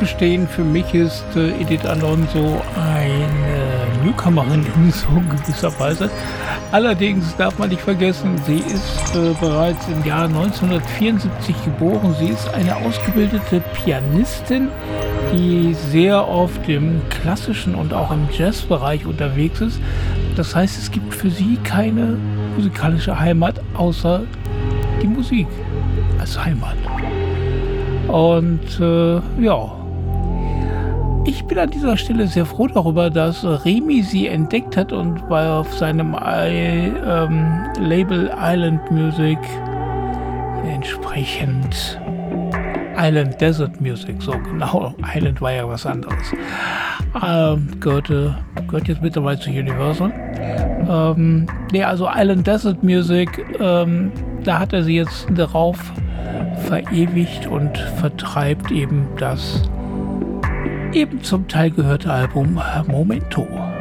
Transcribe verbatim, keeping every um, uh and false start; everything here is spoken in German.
gestehen, für mich ist äh, Edith Alonso eine Newcomerin in so gewisser Weise. Allerdings darf man nicht vergessen, sie ist äh, bereits im Jahr neunzehnhundertvierundsiebzig geboren. Sie ist eine ausgebildete Pianistin, die sehr oft im klassischen und auch im Jazzbereich unterwegs ist. Das heißt, es gibt für sie keine musikalische Heimat außer die Musik als Heimat. Und äh, ja, ich bin an dieser Stelle sehr froh darüber, dass Remi sie entdeckt hat und bei auf seinem I, ähm, Label Island Music entsprechend Island Desert Music, so genau, Island war ja was anderes, ähm, gehörte, gehört jetzt mittlerweile zu Universal. Ähm, nee, also Island Desert Music, ähm, da hat er sie jetzt darauf verewigt und vertreibt eben das eben zum Teil gehörte Album Momento.